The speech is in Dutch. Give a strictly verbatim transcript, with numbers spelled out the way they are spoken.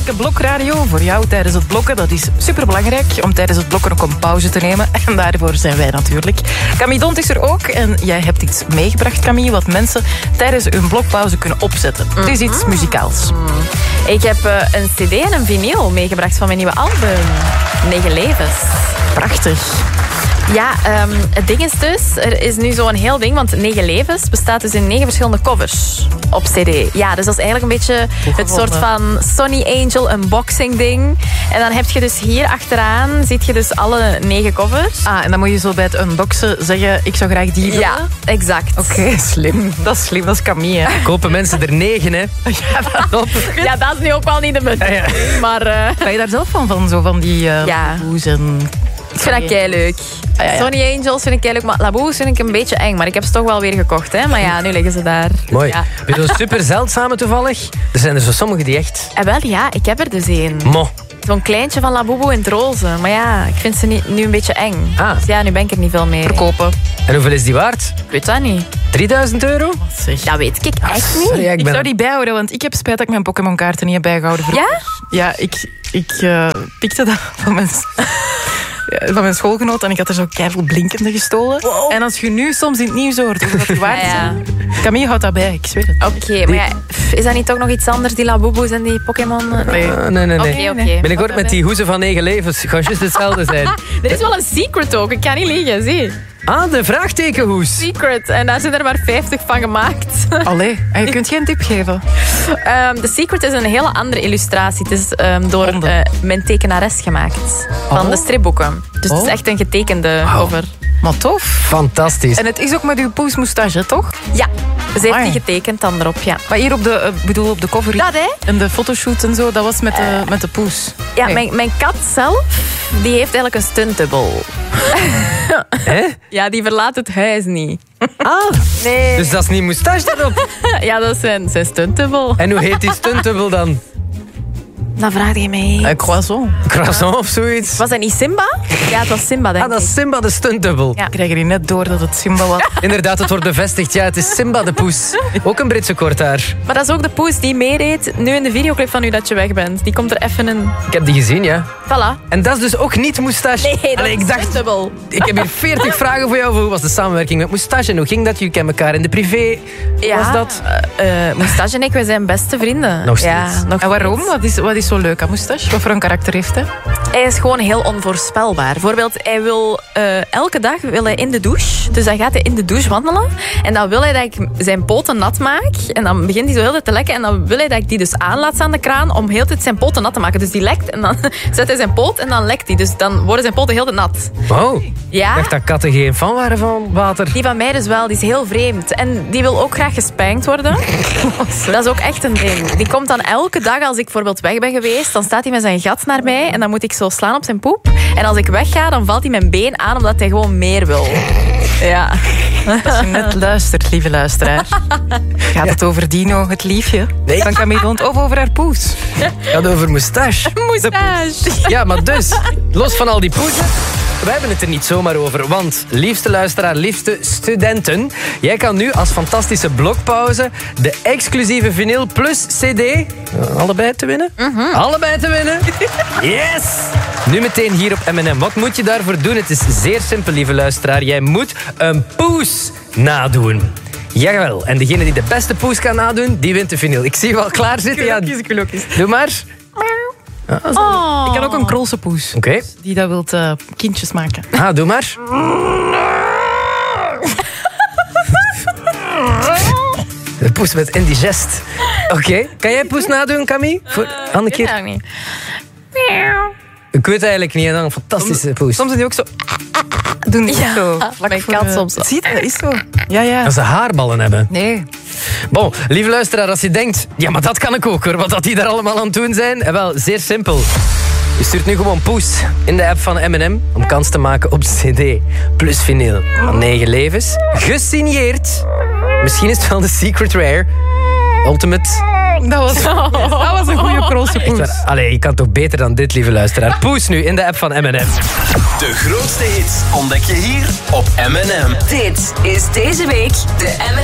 Sterke blokradio voor jou tijdens het blokken. Dat is superbelangrijk om tijdens het blokken ook een pauze te nemen. En daarvoor zijn wij natuurlijk. Camille Dont is er ook. En jij hebt iets meegebracht, Camille, wat mensen tijdens hun blokpauze kunnen opzetten. Het is iets muzikaals. Ik heb uh, een cd en een vinyl meegebracht van mijn nieuwe album. Negen levens. Prachtig. Ja, um, het ding is dus, er is nu zo'n heel ding, want Negen Levens bestaat dus in negen verschillende covers op cd. Ja, dus dat is eigenlijk een beetje het soort van Sonny Angel unboxing ding. En dan heb je dus hier achteraan, ziet je dus alle negen covers. Ah, en dan moet je zo bij het unboxen zeggen, ik zou graag die willen. Ja, exact. Oké, okay, slim. Dat is slim, dat is Camille. Hè. Kopen mensen er negen, hè? Ja, dat, ja, dat is nu ook wel niet de bedoeling. Ja, ja. Maar... Uh... Ben je daar zelf van, van zo van die uh, ja. boes en... Ik vind dat kei leuk. Ah, ja, ja. Sonny Angels vind ik kei leuk, maar Laboes vind ik een beetje eng. Maar ik heb ze toch wel weer gekocht, hè. Maar ja, nu liggen ze daar. Mooi. Ja. Ben je zo super zeldzame toevallig? Er zijn er zo sommige die echt... En wel, ja, ik heb er dus één. Mo. Zo'n kleintje van Labubu in het roze. Maar ja, ik vind ze niet, nu een beetje eng. Ah. Dus ja, nu ben ik er niet veel mee. Verkopen. En hoeveel is die waard? Ik weet dat niet. drieduizend euro? Zeg. Dat weet ik echt niet. Sorry, ja, ik, ben... ik zou die bijhouden, want ik heb spijt dat ik mijn Pokémon-kaarten niet heb bijgehouden. Ja? Ja, ik, ik uh, pikte dat van mijn... van mijn schoolgenoot en ik had er zo keiveel blinkende gestolen. Wow. En als je nu soms in het nieuws hoort hoe dat die waard zijn... Ja, ja. Camille houdt dat bij, ik zweer het. Oké, okay, maar ja, is dat niet toch nog iets anders, die Labubu's en die Pokémon? Nee, uh, nee, nee. Oké, okay, oké. Okay. Binnenkort met die hoezen van negen levens. Het gaat juist hetzelfde zijn. Er is wel een secret ook, ik kan niet liegen, zie. Ah, de vraagtekenhoes. Secret, en daar zijn er maar vijftig van gemaakt. Allee, en je kunt geen tip geven. Um, de Secret is een hele andere illustratie. Het is um, door uh, mijn tekenares gemaakt. Van oh. de stripboeken. Dus oh. het is echt een getekende wow. cover. Maar tof. Fantastisch. En het is ook met uw poesmoustache, toch? Ja, ze heeft die getekend dan erop, ja. Maar hier op de, uh, bedoel op de cover... Dat, hè? En de fotoshoot en zo, dat was met de, uh, met de poes. Ja, nee. mijn, mijn kat zelf, die heeft eigenlijk een stuntdubbel. Hè? Ja, die verlaat het huis niet. Ah, nee. Dus dat is niet moustache daarop? Ja, dat is zijn, zijn stuntdubbel. En hoe heet die stuntdubbel dan? Dan vraag je mij. Een croissant. Croissant of zoiets? Was dat niet Simba? Ja, het was Simba, denk ik. Ah, dat is Simba de stuntdubbel. Ja. Ik krijg er net door dat het Simba was. Inderdaad, het wordt bevestigd. Ja, het is Simba de poes. Ook een Britse korthaar. Maar dat is ook de poes die meedeed nu in de videoclip van Nu Dat Je Weg Bent. Die komt er even in. Ik heb die gezien, ja. Voilà. En dat is dus ook niet moustache. Nee, dat Allee, is ik dacht, stuntdubbel. Ik heb hier veertig vragen voor jou. Hoe was de samenwerking met moustache? En hoe ging dat? Jullie kennen elkaar in de privé. Hoe ja, was dat? Uh, uh, moustache en ik, wij zijn beste vrienden. Nog steeds. Ja, nog en waarom? Wat is, wat is zo leuk aan moustache? Wat voor een karakter heeft hij? Hij is gewoon heel onvoorspelbaar. Bijvoorbeeld, hij wil uh, elke dag wil hij in de douche. Dus dan gaat hij in de douche wandelen. En dan wil hij dat ik zijn poten nat maak. En dan begint hij zo heel de tijd te lekken. En dan wil hij dat ik die dus aanlaat aan de kraan om heel de tijd zijn poten nat te maken. Dus die lekt en dan zet hij zijn poot en dan lekt hij. Dus dan worden zijn poten heel de tijd nat. Wow. Ja. Ik dacht dat katten geen fan waren van water. Die van mij dus wel. Die is heel vreemd. En die wil ook graag gespankt worden. Dat is ook echt een ding. Die komt dan elke dag als ik bijvoorbeeld weg ben geweest. Dan staat hij met zijn gat naar mij. En dan moet ik zo slaan op zijn poep. En als ik wegga, dan valt hij mijn been aan omdat hij gewoon meer wil. Ja. Als je net luistert, lieve luisteraar. Gaat het over Dino, het liefje? Nee. Van Camille Dont of over haar poes? Het gaat over moustache. Moustache. Ja, maar dus, los van al die poezen... We hebben het er niet zomaar over, want liefste luisteraar, liefste studenten, jij kan nu als fantastische blokpauze de exclusieve vinyl plus cd, allebei te winnen? Mm-hmm. Allebei te winnen? Yes! Nu meteen hier op M en M. Wat moet je daarvoor doen? Het is zeer simpel, lieve luisteraar. Jij moet een poes nadoen. Jawel, en degene die de beste poes kan nadoen, die wint de vinyl. Ik zie je wel klaar zitten. Ja, doe maar. Ja, oh. Ik kan ook een krolse poes. Oké. Okay. Die dat wilt uh, kindjes maken. Ah, doe maar. De poes met indigest. Oké. Okay. Kan jij poes nadoen, Camille? Voor een keer. Ik weet niet. Ik weet eigenlijk niet. Een fantastische poes. Soms zijn die ook zo... Doen die ja, zo. Mijn kat uh, soms. Zie je, dat is zo. Ja, ja. Als ze haarballen hebben. Nee. Bon, lieve luisteraar, als je denkt... Ja, maar dat kan ik ook, hoor. Wat dat die daar allemaal aan het doen zijn. En wel, zeer simpel. Je stuurt nu gewoon poes in de app van M en M om kans te maken op cd plus vinyl van negen levens. Gesigneerd. Misschien is het wel de Secret Rare. Ultimate... Dat was, dat was een goede krolse poes. Allee, je kan toch beter dan dit, lieve luisteraar. Poes nu in de app van M en M. De grootste hits ontdek je hier op M en M. Dit is deze week de M en